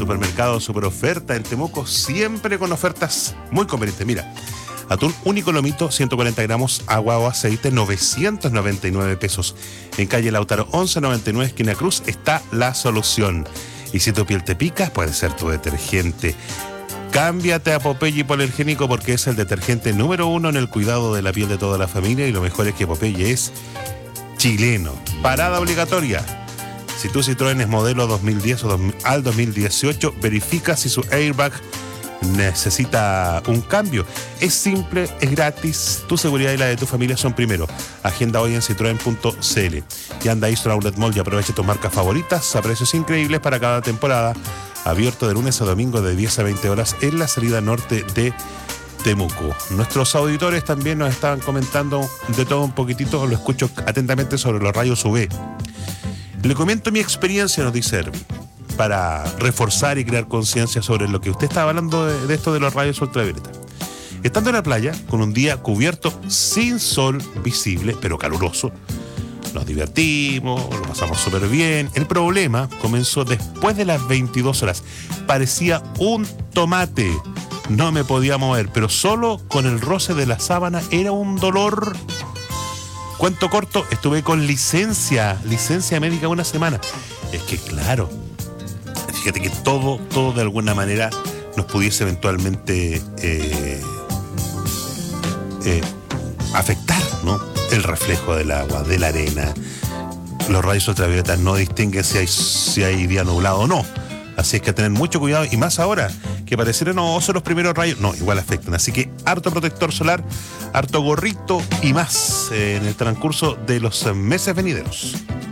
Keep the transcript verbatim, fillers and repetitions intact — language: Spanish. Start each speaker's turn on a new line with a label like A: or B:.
A: Supermercado Super Oferta en Temuco, siempre con ofertas muy convenientes. Mira, atún único lomito, ciento cuarenta gramos, agua o aceite, novecientos noventa y nueve pesos. En calle Lautaro once noventa y nueve, esquina Cruz, está la solución. Y si tu piel te pica, puede ser tu detergente. Cámbiate a Popeye Hipoalergénico porque es el detergente número uno en el cuidado de la piel de toda la familia, y lo mejor es que Popeye es chileno. Parada obligatoria. Si tu Citroën es modelo dos mil diez o dos mil, al dos mil dieciocho, verifica si su airbag necesita un cambio. Es simple, es gratis, tu seguridad y la de tu familia son primero. Agenda hoy en citroen punto c l. Y anda a Istro Outlet Mall y aprovecha tus marcas favoritas a precios increíbles para cada temporada. Abierto de lunes a domingo de diez a veinte horas en la salida norte de Temuco. Nuestros auditores también nos estaban comentando de todo un poquitito, lo escucho atentamente, sobre los rayos U V. Le comento mi experiencia, nos dice Erwin, para reforzar y crear conciencia sobre lo que usted estaba hablando de, de esto de los rayos ultravioleta. Estando en la playa, con un día cubierto sin sol visible, pero caluroso, nos divertimos, lo pasamos súper bien. El problema comenzó después de las veintidós horas. Parecía un tomate. No me podía mover, pero solo con el roce de la sábana era un dolor. Cuento corto, estuve con licencia, licencia médica una semana. Es que claro, fíjate que todo, todo de alguna manera nos pudiese eventualmente eh, eh, afectar, ¿no? El reflejo del agua, de la arena. Los rayos ultravioletas no distinguen si hay, si hay día nublado o no. Así es que tener mucho cuidado, y más ahora que parecieron no son los primeros rayos, no, igual afectan. Así que harto protector solar, harto gorrito y más eh, en el transcurso de los meses venideros.